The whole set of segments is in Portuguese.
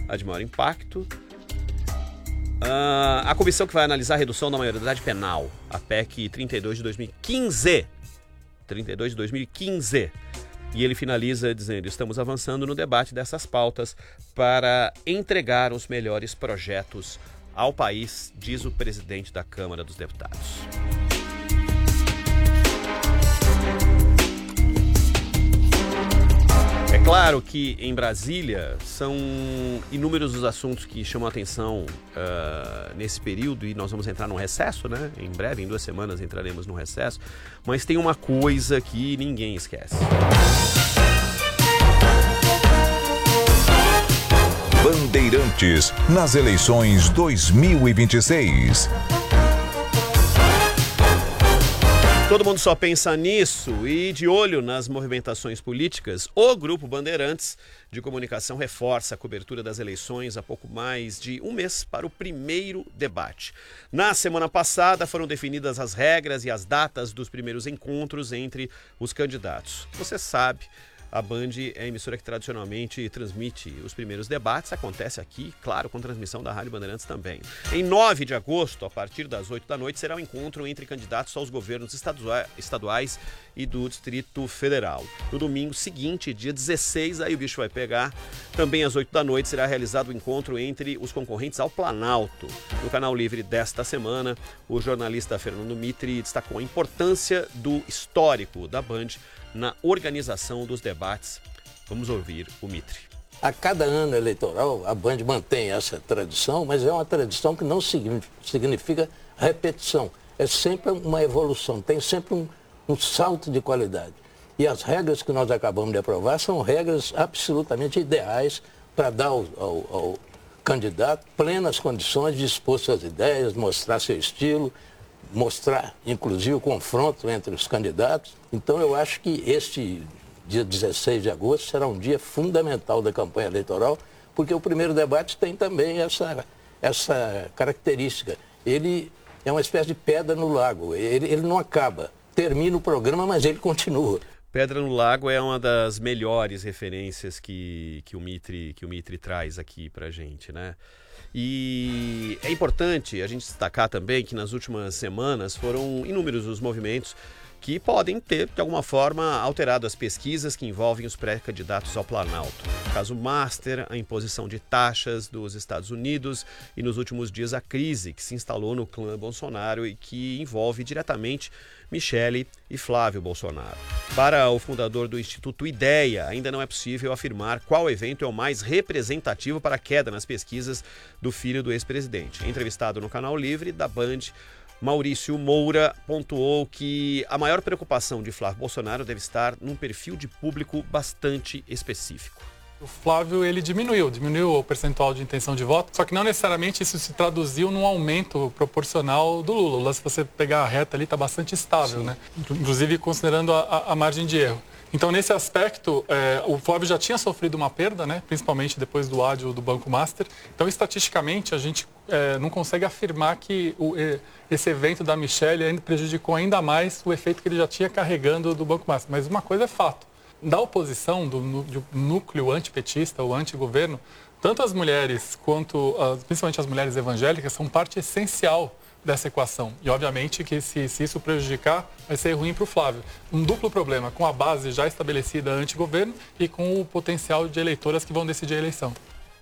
a de maior impacto. A comissão que vai analisar a redução da maioridade penal, a PEC 32 de 2015. 32 de 2015. E ele finaliza dizendo: estamos avançando no debate dessas pautas para entregar os melhores projetos ao país, diz o presidente da Câmara dos Deputados. É claro que em Brasília são inúmeros os assuntos que chamam a atenção nesse período, e nós vamos entrar num recesso, né? Em breve, em 2 semanas, entraremos num recesso. Mas tem uma coisa que ninguém esquece. Bandeirantes nas eleições 2026. Todo mundo só pensa nisso, e de olho nas movimentações políticas, o Grupo Bandeirantes de Comunicação reforça a cobertura das eleições há pouco mais de um mês para o primeiro debate. Na semana passada foram definidas as regras e as datas dos primeiros encontros entre os candidatos. Você sabe, a Band é a emissora que tradicionalmente transmite os primeiros debates. Acontece aqui, claro, com transmissão da Rádio Bandeirantes também. Em 9 de agosto, a partir das 8 da noite, será um encontro entre candidatos aos governos estaduais e do Distrito Federal. No domingo seguinte, dia 16, aí o bicho vai pegar. Também às 8 da noite será realizado o encontro entre os concorrentes ao Planalto. No Canal Livre desta semana, o jornalista Fernando Mitri destacou a importância do histórico da Band na organização dos debates. Vamos ouvir o Mitri. A cada ano eleitoral, a Band mantém essa tradição, mas é uma tradição que não significa repetição. É sempre uma evolução, tem sempre um salto de qualidade. E as regras que nós acabamos de aprovar são regras absolutamente ideais para dar ao candidato plenas condições de expor suas ideias, mostrar seu estilo, mostrar, inclusive, o confronto entre os candidatos. Então, eu acho que este dia 16 de agosto será um dia fundamental da campanha eleitoral, porque o primeiro debate tem também essa característica. Ele é uma espécie de pedra no lago, ele não acaba. Termina o programa, mas ele continua. Pedra no Lago é uma das melhores referências que o Mitri traz aqui pra gente, né? E é importante a gente destacar também que nas últimas semanas foram inúmeros os movimentos que podem ter, de alguma forma, alterado as pesquisas que envolvem os pré-candidatos ao Planalto. O caso Master, a imposição de taxas dos Estados Unidos e, nos últimos dias, a crise que se instalou no clã Bolsonaro e que envolve diretamente Michele e Flávio Bolsonaro. Para o fundador do Instituto Ideia, ainda não é possível afirmar qual evento é o mais representativo para a queda nas pesquisas do filho do ex-presidente. Entrevistado no Canal Livre da Band, Maurício Moura pontuou que a maior preocupação de Flávio Bolsonaro deve estar num perfil de público bastante específico. O Flávio, ele diminuiu o percentual de intenção de voto, só que não necessariamente isso se traduziu num aumento proporcional do Lula. Lá, se você pegar a reta ali, está bastante estável, né? Inclusive considerando a margem de erro. Então, nesse aspecto, o Flávio já tinha sofrido uma perda, né? Principalmente depois do ádio do Banco Master. Então, estatisticamente, a gente não consegue afirmar que esse evento da Michele prejudicou ainda mais o efeito que ele já tinha carregando do Banco Master. Mas uma coisa é fato. Da oposição, do núcleo antipetista ou antigoverno, tanto as mulheres quanto, principalmente as mulheres evangélicas, são parte essencial dessa equação. E, obviamente, que se isso prejudicar, vai ser ruim para o Flávio. Um duplo problema, com a base já estabelecida antigoverno e com o potencial de eleitoras que vão decidir a eleição.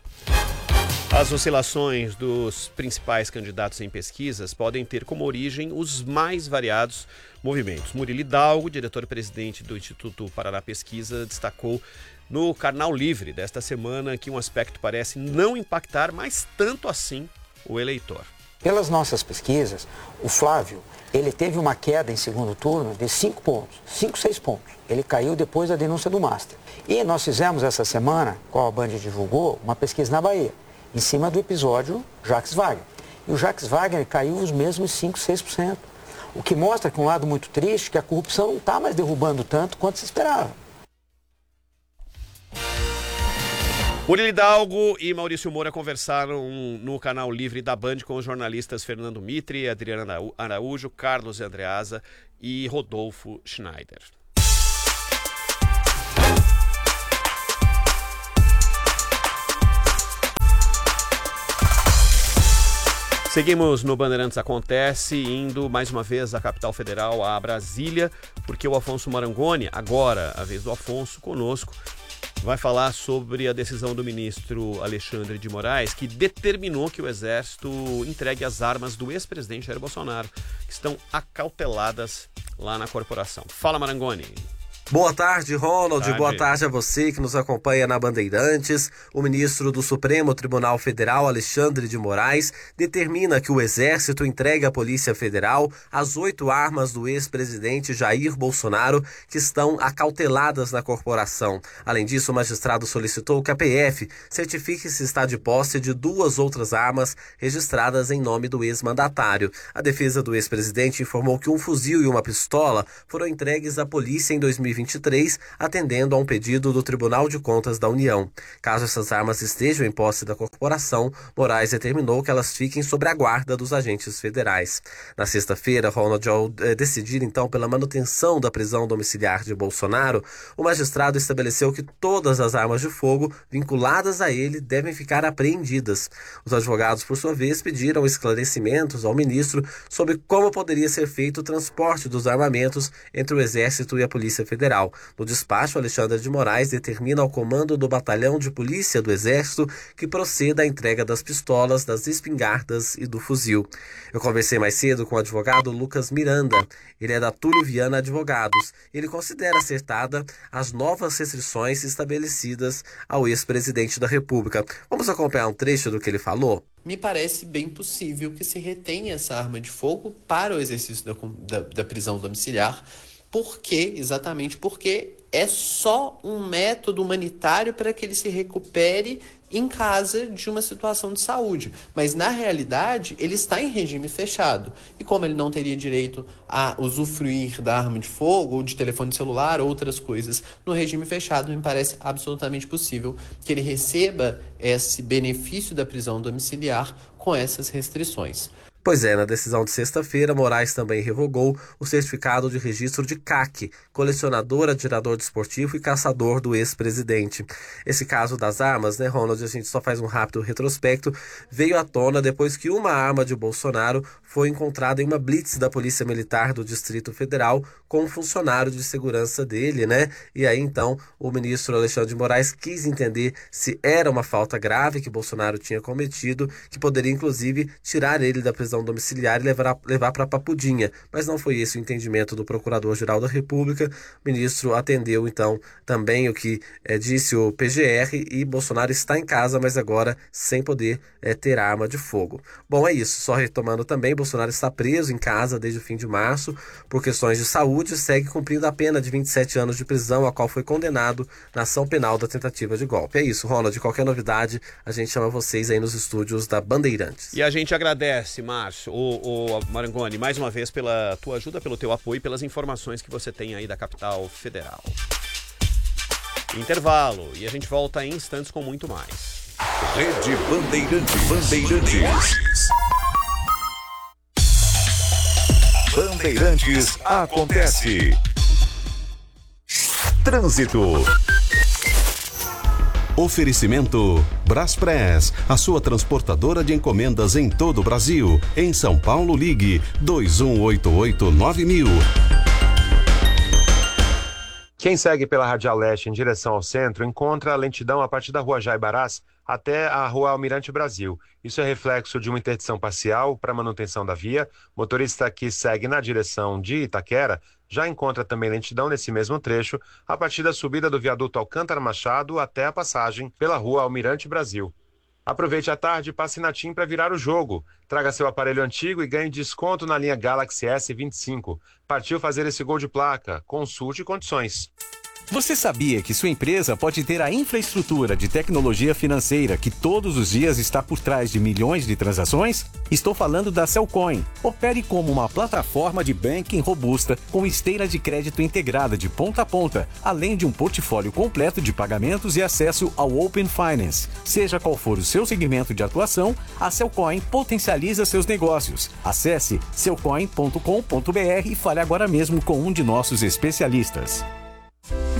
As oscilações dos principais candidatos em pesquisas podem ter como origem os mais variados movimentos. Murilo Hidalgo, diretor-presidente do Instituto Paraná Pesquisa, destacou no Canal Livre desta semana que um aspecto parece não impactar mais tanto assim o eleitor. Pelas nossas pesquisas, o Flávio, ele teve uma queda em segundo turno de 5 pontos, 6 pontos. Ele caiu depois da denúncia do Master. E nós fizemos essa semana, qual a Band divulgou, uma pesquisa na Bahia, em cima do episódio Jacques Wagner. E o Jacques Wagner caiu os mesmos 5, 6%. O que mostra que um lado muito triste, que a corrupção não está mais derrubando tanto quanto se esperava. Murilo Hidalgo e Maurício Moura conversaram no Canal Livre da Band com os jornalistas Fernando Mitri, Adriana Araújo, Carlos Andreasa e Rodolfo Schneider. Seguimos no Bandeirantes Acontece, indo mais uma vez da capital federal a Brasília, porque o Afonso Marangoni, agora a vez do Afonso, conosco, vai falar sobre a decisão do ministro Alexandre de Moraes, que determinou que o Exército entregue as armas do ex-presidente Jair Bolsonaro, que estão acauteladas lá na corporação. Fala, Marangoni. Boa tarde, Ronald. Boa tarde a você que nos acompanha na Bandeirantes. O ministro do Supremo Tribunal Federal, Alexandre de Moraes, determina que o Exército entregue à Polícia Federal as 8 armas do ex-presidente Jair Bolsonaro que estão acauteladas na corporação. Além disso, o magistrado solicitou que a PF certifique se está de posse de 2 outras armas registradas em nome do ex-mandatário. A defesa do ex-presidente informou que um fuzil e uma pistola foram entregues à polícia em 2023, atendendo a um pedido do Tribunal de Contas da União. Caso essas armas estejam em posse da corporação, Moraes determinou que elas fiquem sob a guarda dos agentes federais. Na sexta-feira, Ronald, ao decidir então pela manutenção da prisão domiciliar de Bolsonaro, o magistrado estabeleceu que todas as armas de fogo vinculadas a ele devem ficar apreendidas. Os advogados, por sua vez, pediram esclarecimentos ao ministro sobre como poderia ser feito o transporte dos armamentos entre o Exército e a Polícia Federal. No despacho, Alexandre de Moraes determina ao comando do Batalhão de Polícia do Exército que proceda à entrega das pistolas, das espingardas e do fuzil. Eu conversei mais cedo com o advogado Lucas Miranda. Ele é da Túlio Viana Advogados. Ele considera acertada as novas restrições estabelecidas ao ex-presidente da República. Vamos acompanhar um trecho do que ele falou? Me parece bem possível que se retenha essa arma de fogo para o exercício da prisão domiciliar. Por quê? Exatamente porque é só um método humanitário para que ele se recupere em casa de uma situação de saúde. Mas, na realidade, ele está em regime fechado. E como ele não teria direito a usufruir da arma de fogo, ou de telefone celular, ou outras coisas, no regime fechado, me parece absolutamente possível que ele receba esse benefício da prisão domiciliar com essas restrições. Pois é, na decisão de sexta-feira, Moraes também revogou o certificado de registro de CAC, colecionador, atirador desportivo e caçador do ex-presidente. Esse caso das armas, né, Ronald, a gente só faz um rápido retrospecto, veio à tona depois que uma arma de Bolsonaro foi encontrada em uma blitz da Polícia Militar do Distrito Federal com um funcionário de segurança dele, né? E aí, então, o ministro Alexandre de Moraes quis entender se era uma falta grave que Bolsonaro tinha cometido, que poderia, inclusive, tirar ele da prisão domiciliar e levar para Papudinha, mas não foi esse o entendimento do Procurador-Geral da República. O ministro atendeu, então, também o que disse o PGR e Bolsonaro está em casa, mas agora sem poder ter arma de fogo. Bom, é isso. Só retomando também, Bolsonaro está preso em casa desde o fim de março por questões de saúde e segue cumprindo a pena de 27 anos de prisão, a qual foi condenado na ação penal da tentativa de golpe. É isso, Ronald. Qualquer novidade, a gente chama vocês aí nos estúdios da Bandeirantes. E a gente agradece, Márcio, o Marangoni, mais uma vez pela tua ajuda, pelo teu apoio e pelas informações que você tem aí da capital federal. Intervalo e a gente volta em instantes com muito mais. Rede Bandeirantes. Bandeirantes acontece. Trânsito. Oferecimento Braspress, a sua transportadora de encomendas em todo o Brasil. Em São Paulo, ligue 2188-9000. Quem segue pela Radial Leste em direção ao centro encontra a lentidão a partir da Rua Jaibarás até a Rua Almirante Brasil. Isso é reflexo de uma interdição parcial para manutenção da via. Motorista que segue na direção de Itaquera já encontra também lentidão nesse mesmo trecho a partir da subida do viaduto Alcântara Machado até a passagem pela Rua Almirante Brasil. Aproveite a tarde e passe na TIM para virar o jogo. Traga seu aparelho antigo e ganhe desconto na linha Galaxy S25. Partiu fazer esse gol de placa. Consulte condições. Você sabia que sua empresa pode ter a infraestrutura de tecnologia financeira que todos os dias está por trás de milhões de transações? Estou falando da Cellcoin. Opere como uma plataforma de banking robusta com esteira de crédito integrada de ponta a ponta, além de um portfólio completo de pagamentos e acesso ao Open Finance. Seja qual for o seu segmento de atuação, a Cellcoin potencializa seus negócios. Acesse cellcoin.com.br e fale agora mesmo com um de nossos especialistas.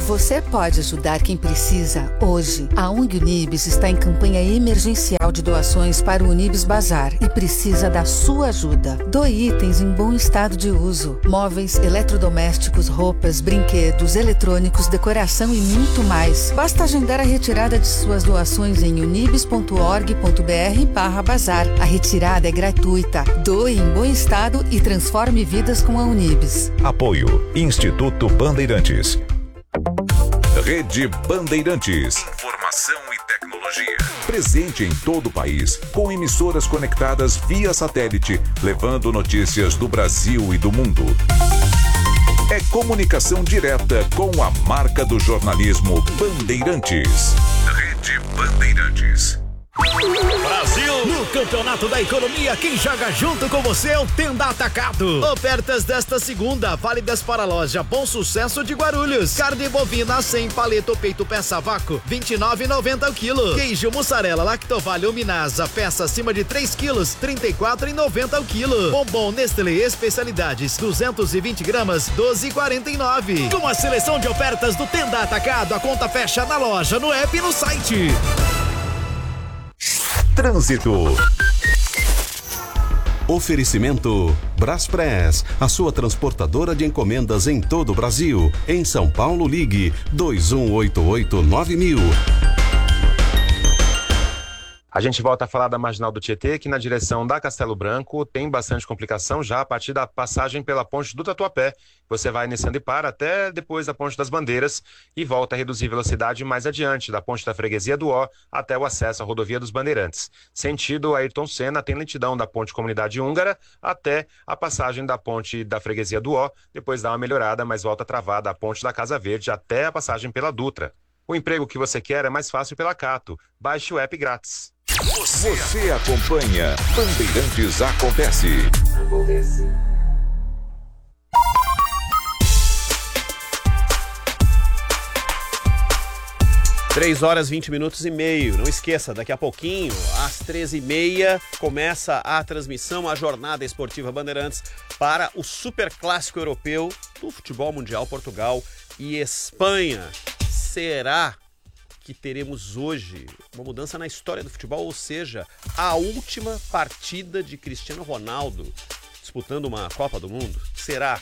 Você pode ajudar quem precisa hoje. A ONG Unibis está em campanha emergencial de doações para o Unibis Bazar e precisa da sua ajuda. Doe itens em bom estado de uso. Móveis, eletrodomésticos, roupas, brinquedos, eletrônicos, decoração e muito mais. Basta agendar a retirada de suas doações em unibis.org.br/bazar. A retirada é gratuita. Doe em bom estado e transforme vidas com a Unibis. Apoio Instituto Bandeirantes. Rede Bandeirantes. Informação e tecnologia. Presente em todo o país, com emissoras conectadas via satélite, levando notícias do Brasil e do mundo. É comunicação direta com a marca do jornalismo Bandeirantes. Rede Bandeirantes. Brasil! No Campeonato da Economia, quem joga junto com você é o Tenda Atacado. Ofertas desta segunda, válidas para a loja Bom Sucesso de Guarulhos. Carne bovina sem paleta ou peito peça vácuo, R$29,90 o quilo. Queijo mussarela Lactovalho Minasa, peça acima de 3 quilos, R$34,90 o quilo. Bombom Nestlé Especialidades, 220 gramas, R$12,49. Com a seleção de ofertas do Tenda Atacado, a conta fecha na loja, no app e no site. Trânsito. Oferecimento Braspress, a sua transportadora de encomendas em todo o Brasil. Em São Paulo, ligue 2188-9000. A gente volta a falar da Marginal do Tietê, que na direção da Castelo Branco tem bastante complicação já a partir da passagem pela Ponte do Tatuapé. Você vai iniciando e para até depois da Ponte das Bandeiras e volta a reduzir velocidade mais adiante, da Ponte da Freguesia do Ó até o acesso à Rodovia dos Bandeirantes. Sentido Ayrton Senna, tem lentidão da Ponte Comunidade Húngara até a passagem da Ponte da Freguesia do Ó, depois dá uma melhorada, mas volta travada a Ponte da Casa Verde até a passagem pela Dutra. O emprego que você quer é mais fácil pela Cato. Baixe o app grátis. Você acompanha Bandeirantes Acontece. 3 horas 20 minutos e meio. Não esqueça, daqui a pouquinho, às 13h30, começa a transmissão, a jornada esportiva Bandeirantes para o Super Clássico Europeu do Futebol Mundial, Portugal e Espanha. Será que teremos hoje uma mudança na história do futebol, ou seja, a última partida de Cristiano Ronaldo disputando uma Copa do Mundo? Será?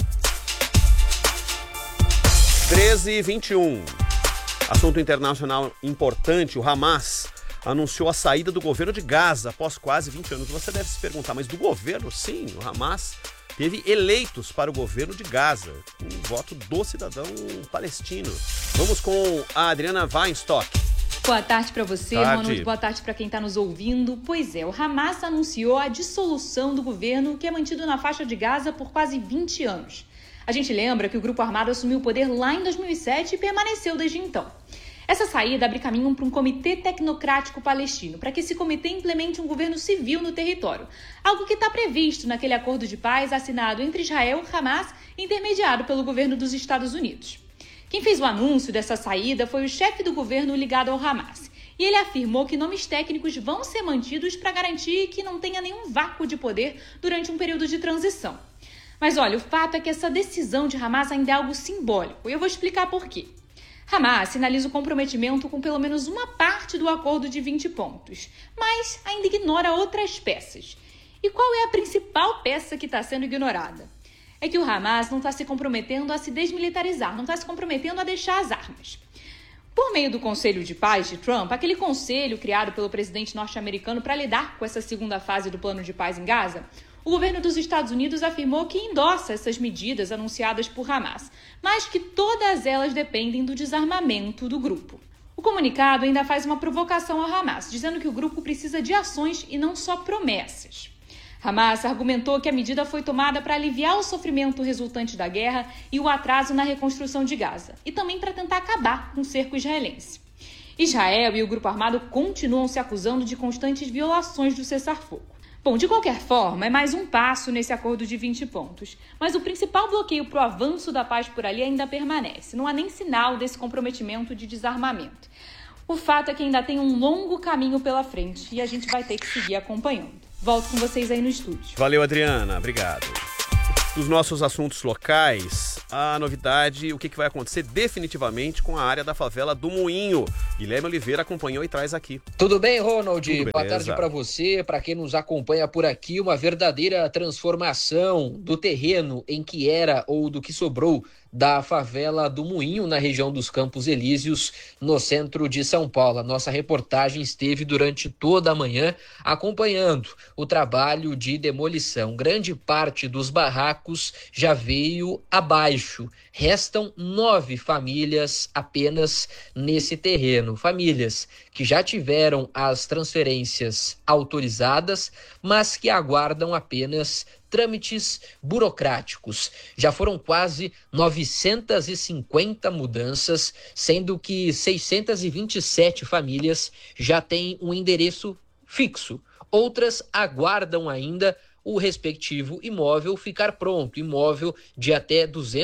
13h21. Assunto internacional importante, o Hamas anunciou a saída do governo de Gaza após quase 20 anos. Você deve se perguntar, mas do governo? Sim, o Hamas teve eleitos para o governo de Gaza, com um voto do cidadão palestino. Vamos com a Adriana Weinstock. Boa tarde para você, Ronald. Boa tarde para quem está nos ouvindo. Pois é, o Hamas anunciou a dissolução do governo que é mantido na faixa de Gaza por quase 20 anos. A gente lembra que o grupo armado assumiu o poder lá em 2007 e permaneceu desde então. Essa saída abre caminho para um comitê tecnocrático palestino, para que esse comitê implemente um governo civil no território, algo que está previsto naquele acordo de paz assinado entre Israel e Hamas, intermediado pelo governo dos Estados Unidos. Quem fez o anúncio dessa saída foi o chefe do governo ligado ao Hamas, e ele afirmou que nomes técnicos vão ser mantidos para garantir que não tenha nenhum vácuo de poder durante um período de transição. Mas olha, o fato é que essa decisão de Hamas ainda é algo simbólico, e eu vou explicar por quê. Hamas sinaliza o comprometimento com pelo menos uma parte do acordo de 20 pontos, mas ainda ignora outras peças. E qual é a principal peça que está sendo ignorada? É que o Hamas não está se comprometendo a se desmilitarizar, não está se comprometendo a deixar as armas. Por meio do Conselho de Paz de Trump, aquele conselho criado pelo presidente norte-americano para lidar com essa segunda fase do plano de paz em Gaza, o governo dos Estados Unidos afirmou que endossa essas medidas anunciadas por Hamas, mas que todas elas dependem do desarmamento do grupo. O comunicado ainda faz uma provocação ao Hamas, dizendo que o grupo precisa de ações e não só promessas. Hamas argumentou que a medida foi tomada para aliviar o sofrimento resultante da guerra e o atraso na reconstrução de Gaza, e também para tentar acabar com o cerco israelense. Israel e o grupo armado continuam se acusando de constantes violações do cessar-fogo. Bom, de qualquer forma, é mais um passo nesse acordo de 20 pontos. Mas o principal bloqueio para o avanço da paz por ali ainda permanece. Não há nem sinal desse comprometimento de desarmamento. O fato é que ainda tem um longo caminho pela frente e a gente vai ter que seguir acompanhando. Volto com vocês aí no estúdio. Valeu, Adriana. Obrigado. Dos nossos assuntos locais, a novidade, o que vai acontecer definitivamente com a área da favela do Moinho. Guilherme Oliveira acompanhou e traz aqui. Tudo bem, Ronald? Tudo Boa tarde para você, para quem nos acompanha por aqui. Uma verdadeira transformação do terreno em que era ou do que sobrou da favela do Moinho, na região dos Campos Elíseos, no centro de São Paulo. A nossa reportagem esteve durante toda a manhã acompanhando o trabalho de demolição. Grande parte dos barracos já veio abaixo. Restam 9 famílias apenas nesse terreno. Famílias que já tiveram as transferências autorizadas, mas que aguardam apenas trâmites burocráticos. Já foram quase 950 mudanças, sendo que 627 famílias já têm um endereço fixo. Outras aguardam ainda o respectivo imóvel ficar pronto, imóvel de até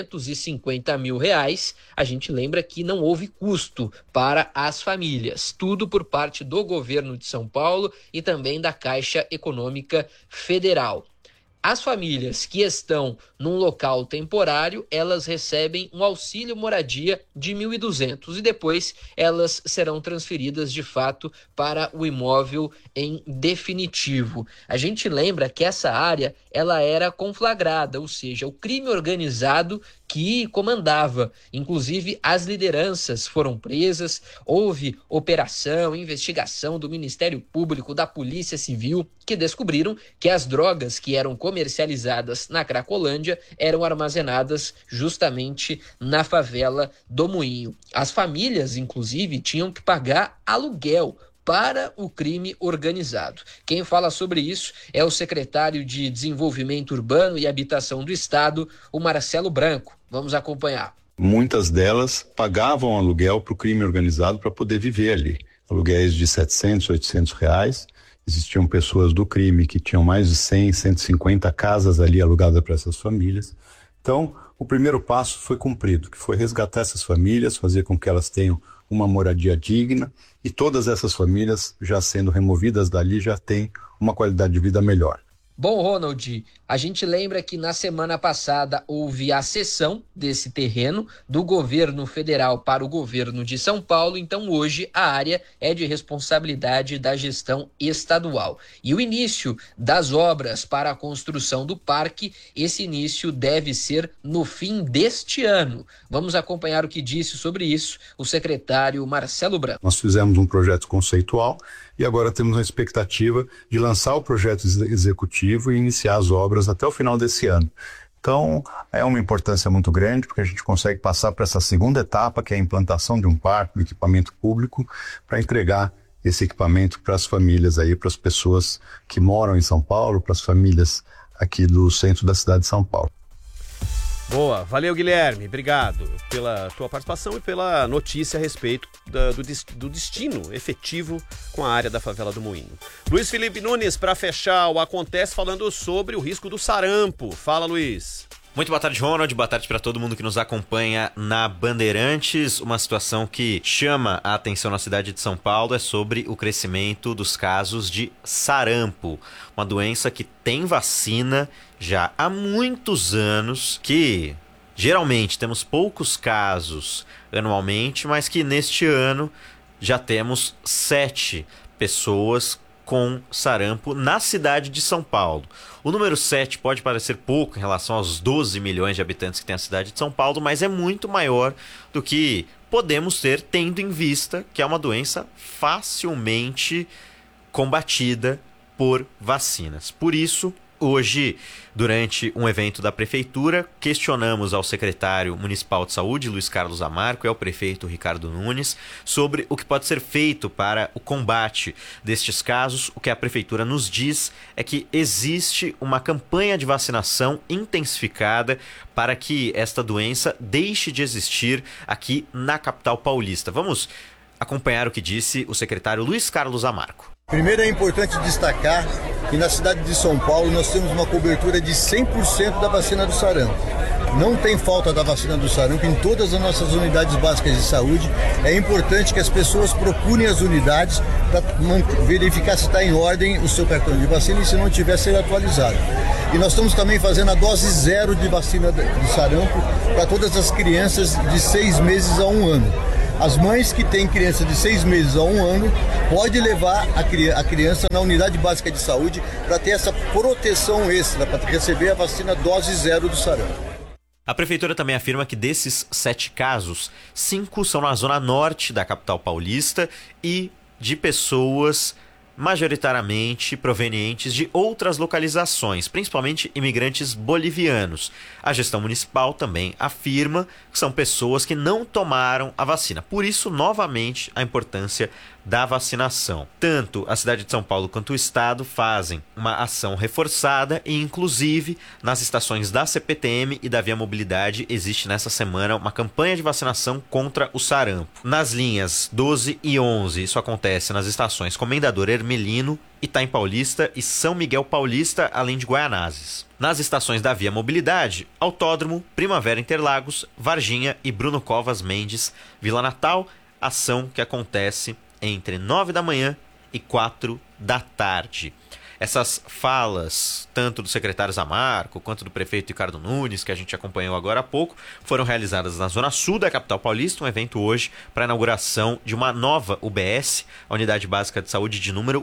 R$250 mil. A gente lembra que não houve custo para as famílias, tudo por parte do governo de São Paulo e também da Caixa Econômica Federal. As famílias que estão num local temporário, elas recebem um auxílio moradia de R$ 1.200 e depois elas serão transferidas de fato para o imóvel em definitivo. A gente lembra que essa área ela era conflagrada, ou seja, o crime organizado que comandava. Inclusive, as lideranças foram presas, houve operação, investigação do Ministério Público, da Polícia Civil, que descobriram que as drogas que eram comercializadas na Cracolândia eram armazenadas justamente na favela do Moinho. As famílias, inclusive, tinham que pagar aluguel para o crime organizado. Quem fala sobre isso é o secretário de Desenvolvimento Urbano e Habitação do Estado, o Marcelo Branco. Vamos acompanhar. Muitas delas pagavam aluguel para o crime organizado para poder viver ali. Aluguéis de R$700, R$800. Existiam pessoas do crime que tinham mais de 100, 150 casas ali alugadas para essas famílias. Então, o primeiro passo foi cumprido, que foi resgatar essas famílias, fazer com que elas tenham uma moradia digna, e todas essas famílias, já sendo removidas dali, já têm uma qualidade de vida melhor. Bom, Ronald, a gente lembra que na semana passada houve a cessão desse terreno do governo federal para o governo de São Paulo, então hoje a área é de responsabilidade da gestão estadual. E o início das obras para a construção do parque, esse início deve ser no fim deste ano. Vamos acompanhar o que disse sobre isso o secretário Marcelo Branco. Nós fizemos um projeto conceitual e agora temos uma expectativa de lançar o projeto executivo e iniciar as obras até o final desse ano. Então, é uma importância muito grande, porque a gente consegue passar para essa segunda etapa, que é a implantação de um parque, um equipamento público, para entregar esse equipamento para as famílias aí, para as pessoas que moram em São Paulo, para as famílias aqui do centro da cidade de São Paulo. Boa, valeu Guilherme, obrigado pela tua participação e pela notícia a respeito do destino efetivo com a área da favela do Moinho. Luiz Felipe Nunes, para fechar o Acontece, falando sobre o risco do sarampo. Fala, Luiz. Muito boa tarde, Ronald. Boa tarde para todo mundo que nos acompanha na Bandeirantes. Uma situação que chama a atenção na cidade de São Paulo é sobre o crescimento dos casos de sarampo, uma doença que tem vacina já há muitos anos, que geralmente temos poucos casos anualmente, mas que neste ano já temos 7 pessoas com sarampo na cidade de São Paulo. O número 7 pode parecer pouco em relação aos 12 milhões de habitantes que tem a cidade de São Paulo, mas é muito maior do que podemos ter, tendo em vista que é uma doença facilmente combatida por vacinas. Por isso, hoje, durante um evento da Prefeitura, questionamos ao secretário municipal de saúde, Luiz Carlos Zamarco, e ao prefeito Ricardo Nunes, sobre o que pode ser feito para o combate destes casos. O que a Prefeitura nos diz é que existe uma campanha de vacinação intensificada para que esta doença deixe de existir aqui na capital paulista. Vamos acompanhar o que disse o secretário Luiz Carlos Zamarco. Primeiro é importante destacar que na cidade de São Paulo nós temos uma cobertura de 100% da vacina do sarampo. Não tem falta da vacina do sarampo em todas as nossas unidades básicas de saúde. É importante que as pessoas procurem as unidades para verificar se está em ordem o seu cartão de vacina e se não tiver, ser atualizado. E nós estamos também fazendo a dose 0 de vacina de sarampo para todas as crianças de 6 meses a 1 ano. As mães que têm criança de 6 meses a 1 ano pode levar a criança na unidade básica de saúde para ter essa proteção extra, para receber a vacina dose 0 do sarampo. A prefeitura também afirma que desses 7 casos, 5 são na zona norte da capital paulista e de pessoas majoritariamente provenientes de outras localizações, principalmente imigrantes bolivianos. A gestão municipal também afirma que são pessoas que não tomaram a vacina. Por isso, novamente, a importância da vacinação. Tanto a cidade de São Paulo quanto o estado fazem uma ação reforçada e, inclusive, nas estações da CPTM e da Via Mobilidade existe nessa semana uma campanha de vacinação contra o sarampo. Nas linhas 12 e 11, isso acontece nas estações Comendador Hermelino, Itaim Paulista e São Miguel Paulista, além de Guaianazes. Nas estações da Via Mobilidade, Autódromo, Primavera Interlagos, Varginha e Bruno Covas Mendes, Vila Natal, ação que acontece entre 9 da manhã e 4 da tarde. Essas falas, tanto do secretário Zamarco quanto do prefeito Ricardo Nunes, que a gente acompanhou agora há pouco, foram realizadas na zona sul da capital paulista, um evento hoje para a inauguração de uma nova UBS, a Unidade Básica de Saúde de número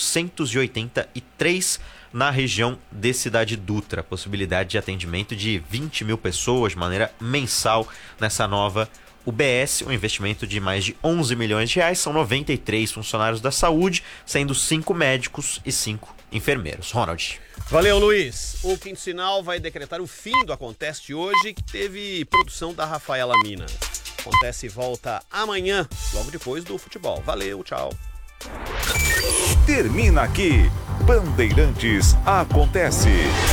483, na região de Cidade Dutra. Possibilidade de atendimento de 20 mil pessoas de maneira mensal nessa nova UBS, um investimento de mais de 11 milhões de reais, são 93 funcionários da saúde, sendo 5 médicos e 5 enfermeiros. Ronald. Valeu, Luiz. O Quinto Sinal vai decretar o fim do Acontece de hoje, que teve produção da Rafaela Mina. Acontece e volta amanhã, logo depois do futebol. Valeu, tchau. Termina aqui. Bandeirantes Acontece.